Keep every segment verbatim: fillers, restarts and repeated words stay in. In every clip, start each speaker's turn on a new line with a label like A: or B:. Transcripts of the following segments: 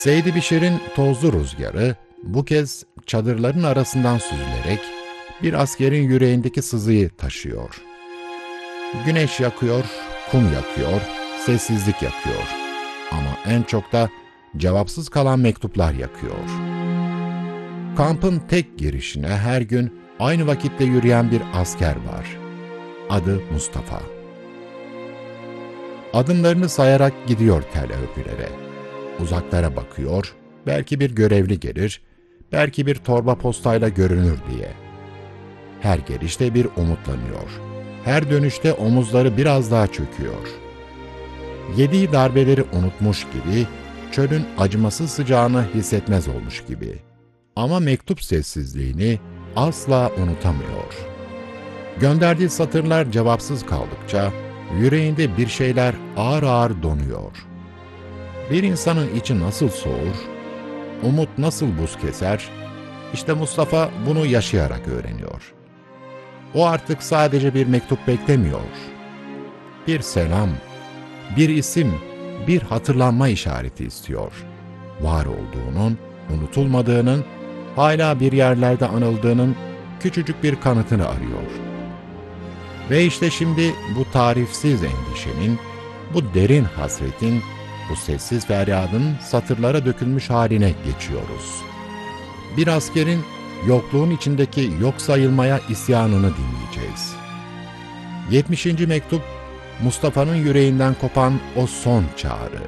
A: Seydi Bişir'in tozlu rüzgarı bu kez çadırların arasından süzülerek bir askerin yüreğindeki sızıyı taşıyor. Güneş yakıyor, kum yakıyor, sessizlik yakıyor. Ama en çok da cevapsız kalan mektuplar yakıyor. Kampın tek girişine her gün aynı vakitte yürüyen bir asker var. Adı Mustafa. Adımlarını sayarak gidiyor tel örgülere. Uzaklara bakıyor, belki bir görevli gelir, belki bir torba postayla görünür diye. Her gelişte bir umutlanıyor. Her dönüşte omuzları biraz daha çöküyor. Yediği darbeleri unutmuş gibi, çölün acımasız sıcağını hissetmez olmuş gibi. Ama mektup sessizliğini asla unutamıyor. Gönderdiği satırlar cevapsız kaldıkça, yüreğinde bir şeyler ağır ağır donuyor. Bir insanın içi nasıl soğur, umut nasıl buz keser, işte Mustafa bunu yaşayarak öğreniyor. O artık sadece bir mektup beklemiyor. Bir selam, bir isim, bir hatırlanma işareti istiyor. Var olduğunun, unutulmadığının, hala bir yerlerde anıldığının küçücük bir kanıtını arıyor. Ve işte şimdi bu tarifsiz endişenin, bu derin hasretin, bu sessiz feryadın satırlara dökülmüş haline geçiyoruz. Bir askerin yokluğun içindeki yok sayılmaya isyanını dinleyeceğiz. yetmişinci mektup, Mustafa'nın yüreğinden kopan o son çağrı.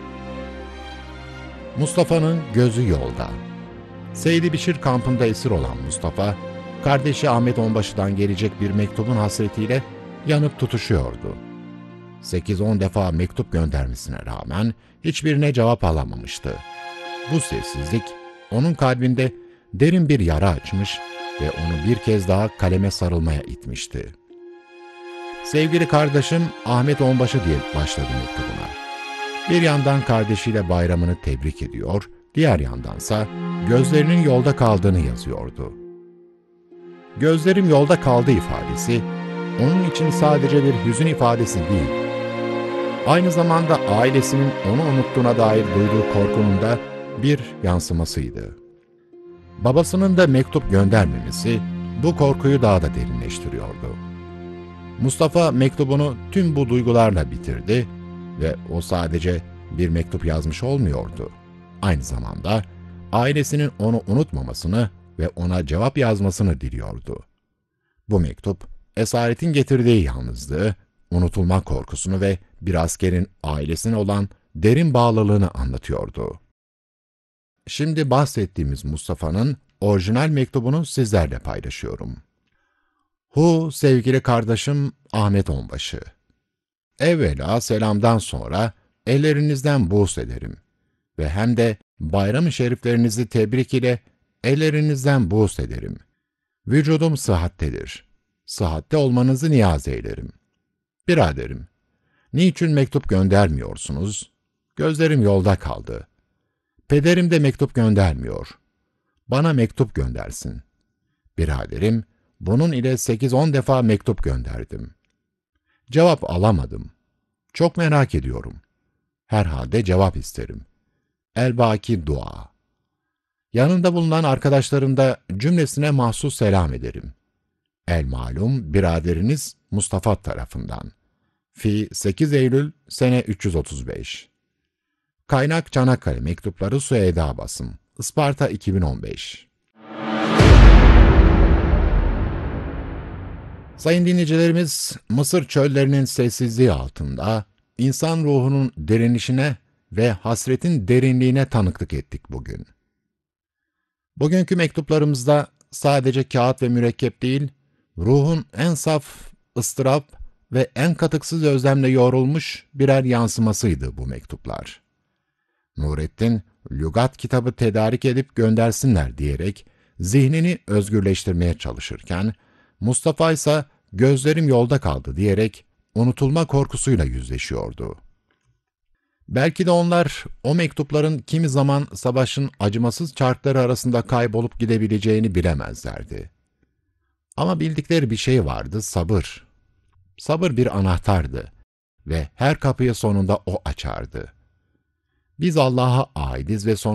A: Mustafa'nın gözü yolda. Seydi Bişir kampında esir olan Mustafa, kardeşi Ahmet Onbaşı'dan gelecek bir mektubun hasretiyle yanıp tutuşuyordu. sekiz on defa mektup göndermesine rağmen hiçbirine cevap alamamıştı. Bu sessizlik onun kalbinde derin bir yara açmış ve onu bir kez daha kaleme sarılmaya itmişti. Sevgili kardeşim Ahmet Onbaşı diye başladı mektubuna. Bir yandan kardeşiyle bayramını tebrik ediyor, diğer yandansa gözlerinin yolda kaldığını yazıyordu. Gözlerim yolda kaldı ifadesi, onun için sadece bir hüzün ifadesi değil, aynı zamanda ailesinin onu unuttuğuna dair duyduğu korkunun da bir yansımasıydı. Babasının da mektup göndermemesi bu korkuyu daha da derinleştiriyordu. Mustafa mektubunu tüm bu duygularla bitirdi ve o sadece bir mektup yazmış olmuyordu. Aynı zamanda ailesinin onu unutmamasını ve ona cevap yazmasını diliyordu. Bu mektup, esaretin getirdiği yalnızlığı, unutulma korkusunu ve bir askerin ailesine olan derin bağlılığını anlatıyordu. Şimdi bahsettiğimiz Mustafa'nın orijinal mektubunu sizlerle paylaşıyorum. Hu sevgili kardeşim Ahmet Onbaşı. Evvela selamdan sonra ellerinizden buğz ederim ve hem de bayram-ı şeriflerinizi tebrik ile ellerinizden buğz ederim. Vücudum sıhhattedir. Sıhhatte olmanızı niyaz eylerim. Biraderim, niçin mektup göndermiyorsunuz? Gözlerim yolda kaldı. Pederim de mektup göndermiyor. Bana mektup göndersin. Biraderim, bunun ile sekiz on defa mektup gönderdim. Cevap alamadım. Çok merak ediyorum. Herhalde cevap isterim. Elbaki dua. Yanında bulunan arkadaşlarım da cümlesine mahsus selam ederim. El malum biraderiniz Mustafa tarafından. Fi sekiz Eylül sene üç yüz otuz beş. Kaynak Çanakkale Mektupları Süheyda Basım. Isparta iki bin on beş. Sayın dinleyicilerimiz, Mısır çöllerinin sessizliği altında insan ruhunun derinişine ve hasretin derinliğine tanıklık ettik bugün. Bugünkü mektuplarımızda sadece kağıt ve mürekkep değil, ruhun en saf ıstırap ve en katıksız özlemle yoğrulmuş birer yansımasıydı bu mektuplar. Nurettin, lügat kitabı tedarik edip göndersinler diyerek zihnini özgürleştirmeye çalışırken, Mustafa ise gözlerim yolda kaldı diyerek unutulma korkusuyla yüzleşiyordu. Belki de onlar o mektupların kimi zaman savaşın acımasız çarkları arasında kaybolup gidebileceğini bilemezlerdi. Ama bildikleri bir şey vardı, sabır. Sabır bir anahtardı ve her kapıyı sonunda o açardı. Biz Allah'a aidiz ve